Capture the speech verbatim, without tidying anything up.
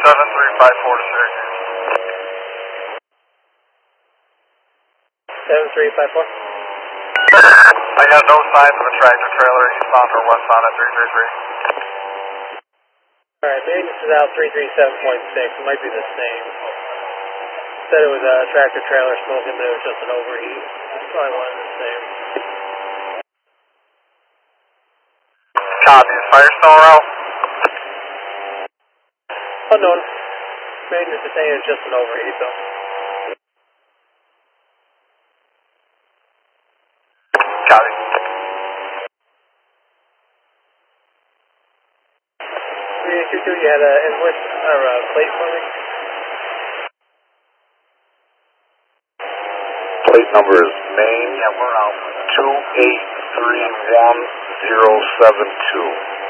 seven three five four to Syracuse. seven three five four. I got no signs of a tractor trailer eastbound or westbound at three three three. Alright, maintenance is out three three seven point six. It might be the same. Said it was a tractor trailer smoking, but it was just an overheat. It's probably one and the same. Copy. Is Firestone out? Unknown. Maintenance is saying it's just an overheat, though. Copy. three eight two two, you had an invoice or a plate for me? Plate number is Maine Yeah, we're out. two eight three one zero seven two.